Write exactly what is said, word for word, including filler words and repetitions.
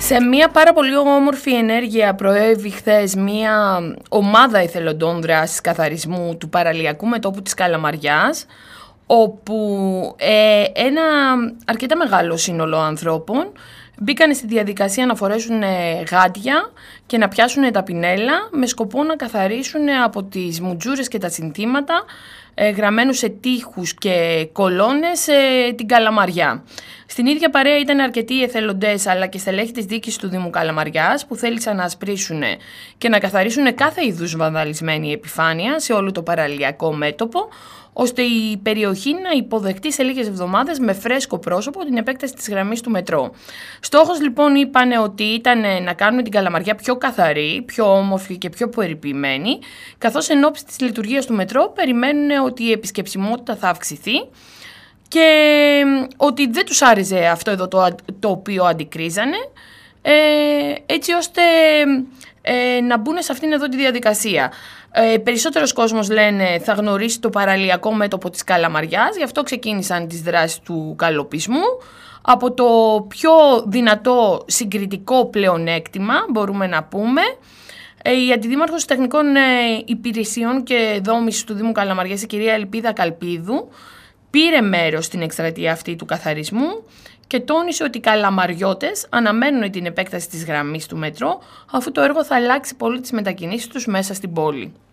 Σε μια πάρα πολύ όμορφη ενέργεια προέβη χθες μια ομάδα εθελοντών δράσης καθαρισμού του παραλιακού μετώπου της Καλαμαριάς, όπου ε, ένα αρκετά μεγάλο σύνολο ανθρώπων μπήκαν στη διαδικασία να φορέσουν γάντια και να πιάσουν τα πινέλα με σκοπό να καθαρίσουν από τις μουτζούρες και τα συνθήματα ε, γραμμένους σε τοίχους και κολόνες ε, την Καλαμαριά. Στην ίδια παρέα ήταν αρκετοί εθελοντές αλλά και στελέχη της διοίκησης του Δήμου Καλαμαριάς που θέλησαν να ασπρίσουν και να καθαρίσουν κάθε είδους βανδαλισμένη επιφάνεια σε όλο το παραλιακό μέτωπο, ώστε η περιοχή να υποδεχτεί σε λίγες εβδομάδες με φρέσκο πρόσωπο την επέκταση της γραμμής του μετρό. Στόχος λοιπόν είπαν ότι ήταν να κάνουν την Καλαμαριά πιο καθαρή, πιο όμορφη και πιο περιποιημένη, καθώς εν ώψη της λειτουργίας του μετρό περιμένουν ότι η επισκεψιμότητα θα αυξηθεί και ότι δεν τους άρεσε αυτό εδώ το, το οποίο αντικρίζανε, ε, έτσι ώστε ε, να μπουν σε αυτήν εδώ τη διαδικασία. Ε, περισσότερος κόσμος, λένε, θα γνωρίσει το παραλιακό μέτωπο της Καλαμαριάς, γι' αυτό ξεκίνησαν τις δράσεις του καλοπισμού. Από το πιο δυνατό συγκριτικό πλεονέκτημα, μπορούμε να πούμε, ε, η Αντιδήμαρχος Τεχνικών ε, Υπηρεσιών και Δόμησης του Δήμου Καλαμαριάς, η κυρία Ελπίδα Καλπίδου, πήρε μέρος στην εκστρατεία αυτή του καθαρισμού και τόνισε ότι οι καλαμαριώτες αναμένουν την επέκταση της γραμμής του μετρό, αφού το έργο θα αλλάξει πολύ τις μετακινήσεις τους μέσα στην πόλη.